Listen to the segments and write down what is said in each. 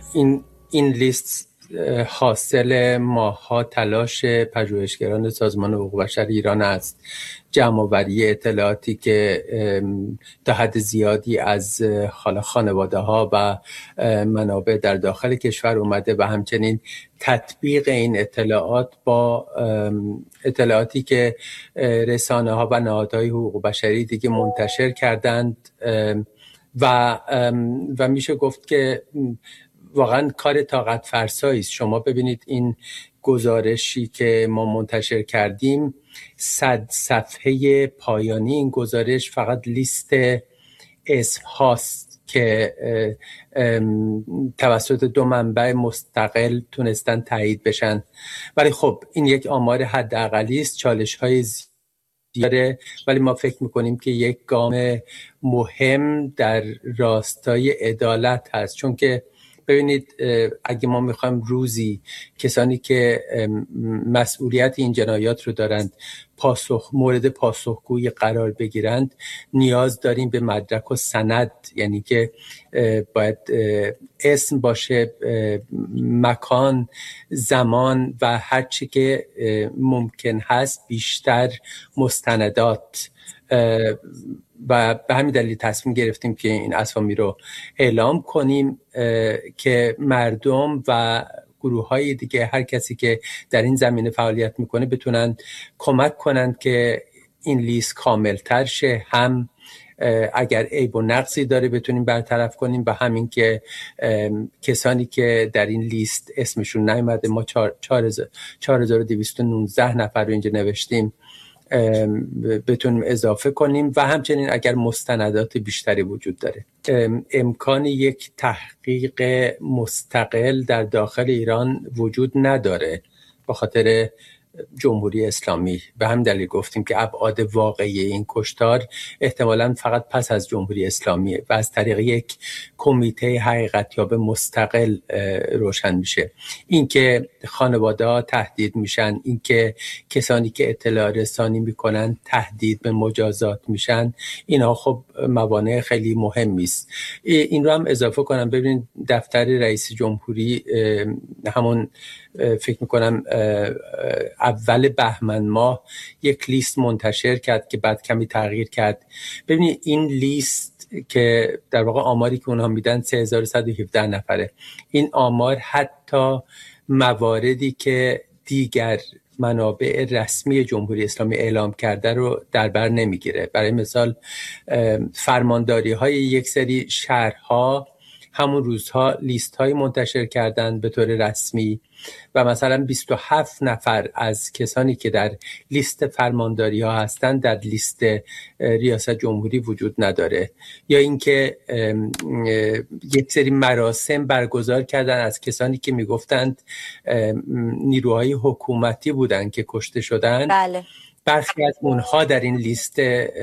این لیست حاصل ماه‌ها تلاش پژوهشگران سازمان حقوق بشر ایران است، جمع‌آوری اطلاعاتی که تا حد زیادی از خانواده‌ها و منابع در داخل کشور اومده و همچنین تطبیق این اطلاعات با اطلاعاتی که رسانه‌ها و نهادهای حقوق بشری دیگه منتشر کردند و میشه گفت که واقعا کار طاقت فرسایی است. شما ببینید این گزارشی که ما منتشر کردیم 100 صفحه پایانی این گزارش فقط لیست اسم هاست که توسط 2 منبع مستقل تونستن تایید بشن، ولی خب این یک آمار حداقلی است، چالش‌های زیاده، ولی ما فکر میکنیم که یک گام مهم در راستای عدالت هست. چون که ببینید اگه ما میخوایم روزی کسانی که مسئولیت این جنایات رو دارند مورد پاسخگویی قرار بگیرند، نیاز داریم به مدرک و سند، یعنی که باید اسم باشه، مکان، زمان و هر چی که ممکن هست بیشتر مستندات، و به همین دلیل تصمیم گرفتیم که این اسامی رو اعلام کنیم که مردم و گروه‌های دیگه، هر کسی که در این زمینه فعالیت میکنه بتونن کمک کنن که این لیست کاملتر شه، هم اگر عیب و نقصی داره بتونیم برطرف کنیم و همین که کسانی که در این لیست اسمشون نیامده، ما 4219 نفر رو اینجا نوشتیم، بتونیم اضافه کنیم و همچنین اگر مستندات بیشتری وجود داره. امکان یک تحقیق مستقل در داخل ایران وجود نداره به خاطر جمهوری اسلامی. به همین دلیل گفتیم که ابعاد واقعی این کشتار احتمالاً فقط پس از جمهوری اسلامیه و از طریق یک کمیته حقیقتیاب مستقل روشن میشه. اینکه خانواده‌ها تهدید میشن، اینکه کسانی که اطلاع رسانی میکنن تهدید به مجازات میشن، اینا خب موانع خیلی مهمی است. این رو هم اضافه کنم، ببینید دفتر رئیس جمهوری همون فکر میکنم اول بهمن ماه یک لیست منتشر کرد که بعد کمی تغییر کرد. ببینید این لیست که در واقع آماری که اونها میدن 3117 نفره، این آمار حتی مواردی که دیگر منابع رسمی جمهوری اسلامی اعلام کرده رو در بر نمیگیره. برای مثال فرمانداری های یک سری شهرها همون روزها لیست های منتشر کردن به طور رسمی و مثلا 27 نفر از کسانی که در لیست فرمانداری ها هستن در لیست ریاست جمهوری وجود نداره. یا اینکه یک سری مراسم برگزار کردن از کسانی که میگفتند نیروهای حکومتی بودن که کشته شدن. بله. برخی از اونها در این لیست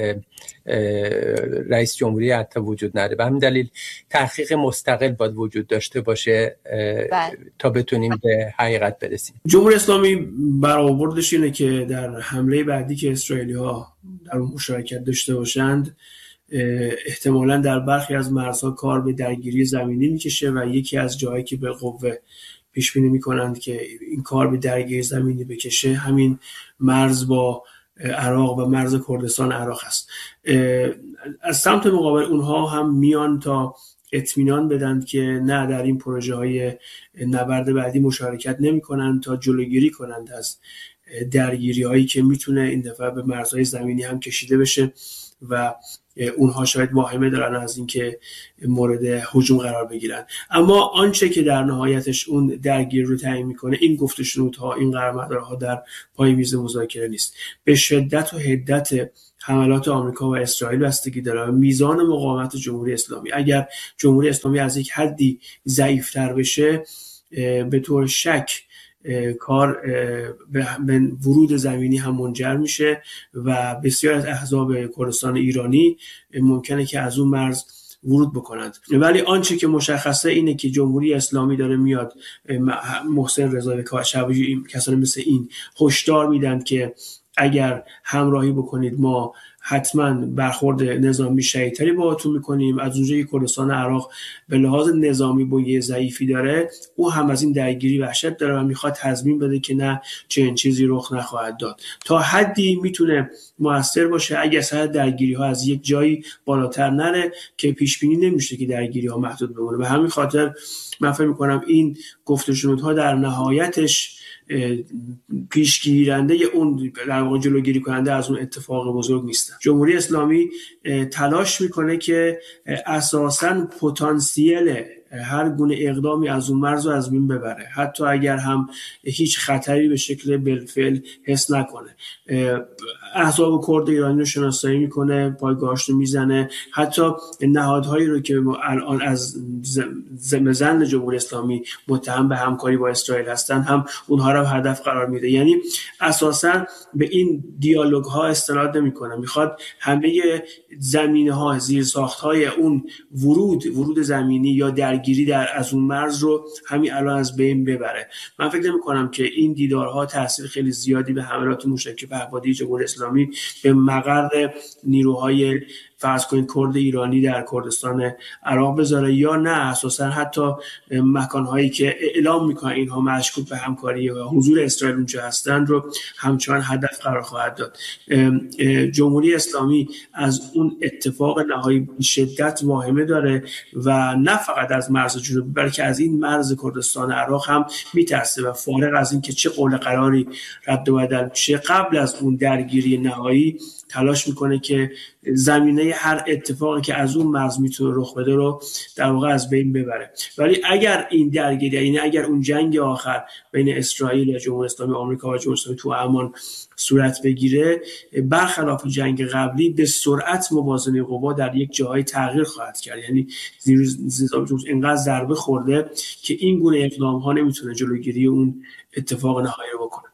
رئیس جمهوری حتی وجود نداره. به همین دلیل تحقیق مستقل باید وجود داشته باشه تا بتونیم به حقیقت برسیم. جمهوری اسلامی برآوردش اینه که در حمله بعدی که اسرائیلی‌ها در اون مشارکت داشته باشند، احتمالاً در برخی از مرزها کار به درگیری زمینی میکشه و یکی از جاهایی که به قوه پیش بینی میکنند که این کار به درگیری زمینی بکشه همین مرز با عراق و مرز کردستان عراق است. از سمت مقابل اونها هم میان تا اطمینان بدن که نه، در این پروژه های نبرد بعدی مشارکت نمی کنند تا جلوگیری کنند از درگیری هایی که میتونه این دفعه به مرزهای زمینی هم کشیده بشه و اونها شاید واهمه دارن از اینکه مورد هجوم قرار بگیرن. اما آنچه که در نهایتش اون درگیر رو تعیین میکنه این گفت و شنودها، این قرارمدارها در پای میز مذاکره نیست. به شدت و حدت حملات آمریکا و اسرائیل بستگی داره، میزان مقاومت جمهوری اسلامی. اگر جمهوری اسلامی از یک حدی ضعیف‌تر بشه، به طور شک کار به ورود زمینی هم منجر میشه و بسیار از احزاب کردستان ایرانی ممکنه که از اون مرز ورود بکنند. ولی آنچه که مشخصه اینه که جمهوری اسلامی داره میاد، محسن رضایی و کسانی مثل این هشدار میدن که اگر همراهی بکنید ما حتما برخورد نظامی شدیدتری باهاتون میکنیم. از اونجایی که کردستان عراق به لحاظ نظامی بنیه ضعیفی داره، او هم از این درگیری وحشت داره و میخواد تضمین بده که نه چنین چیزی رخ نخواهد داد. تا حدی میتونه موثر باشه اگر سطح درگیری ها از یک جایی بالاتر نره که پیش بینی نمیشه که درگیری ها محدود بمونه. به همین خاطر من فکر میکنم این گفت و شنودها در نهایتش پیشگیرنده اون در واقع جلوگیری کننده از اون اتفاق بزرگ نیستن. جمهوری اسلامی تلاش میکنه که اساساً پتانسیل هر گونه اقدامی از اون مرز رو از بین ببره، حتی اگر هم هیچ خطری به شکل بالفعل حس نکنه. احزاب کرد ایرانی رو شناسایی میکنه، پایگاهاش رو میزنه، حتی نهادهایی رو که الان از زن جمهوری اسلامی متهم به همکاری با اسرائیل هستن هم اونها رو هدف قرار میده. یعنی اساساً به این دیالوگ ها استناد نمیکنه، میخواد همه زمینه ها، زیر ساخت های اون ورود زمینی یا درگیری در از اون مرز رو همین الان از بین ببره. من فکر نمی‌کنم که این دیدارها تاثیر خیلی زیادی به حملات موشکی پهپادی جمهوری اسلامی به مقر نیروهای فرض کنید کرد ایرانی در کردستان عراق بذاره، یا نه اساسا حتی مکانهایی که اعلام میکنن اینها مشکوک به همکاری و حضور اسرائیل اونجا هستند رو همچنان هدف قرار خواهد داد. جمهوری اسلامی از اون اتفاق نهایی شدت واهمه داره و نه فقط از مرز جنوبی بلکه از این مرز کردستان عراق هم میترسه و فارغ از این که چه قول قراری رد و بدل میشه قبل از اون درگیری نهایی تلاش میکنه که زمینه هر اتفاقی که از اون مرز میتونه رخ بده رو در واقع از بین ببره. ولی اگر این درگیری، یعنی اگر اون جنگ آخر بین اسرائیل و جمهوری اسلامی آمریکا و جمهوری اسلامی تو عمان صورت بگیره، برخلاف جنگ قبلی به سرعت موازنه قوا در یک جای تغییر خواهد کرد. یعنی اینقدر ضربه خورده که این گونه اقدام ها نمیتونه جلوگیری اون اتفاق نهایی رو بکنه.